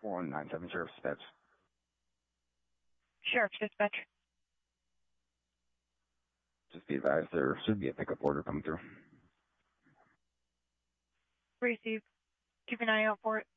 197 Sheriff's Dispatch. Sheriff's Dispatch. Just be advised, there should be a pickup order coming through. Receive. Keep an eye out for it.